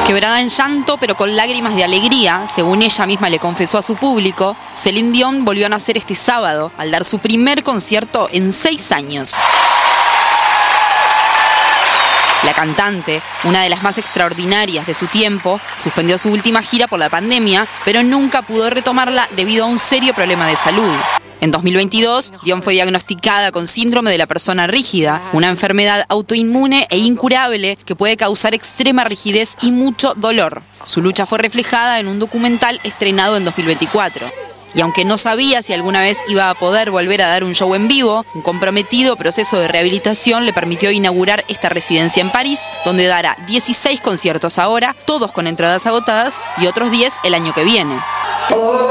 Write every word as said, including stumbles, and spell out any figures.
Quebrada en llanto, pero con lágrimas de alegría, según ella misma le confesó a su público, Celine Dion volvió a nacer este sábado al dar su primer concierto en seis años. La cantante, una de las más extraordinarias de su tiempo, suspendió su última gira por la pandemia, pero nunca pudo retomarla debido a un serio problema de salud. En dos mil veintidós, Dion fue diagnosticada con síndrome de la persona rígida, una enfermedad autoinmune e incurable que puede causar extrema rigidez y mucho dolor. Su lucha fue reflejada en un documental estrenado en dos mil veinticuatro. Y aunque no sabía si alguna vez iba a poder volver a dar un show en vivo, un comprometido proceso de rehabilitación le permitió inaugurar esta residencia en París, donde dará dieciséis conciertos ahora, todos con entradas agotadas, y otros diez el año que viene.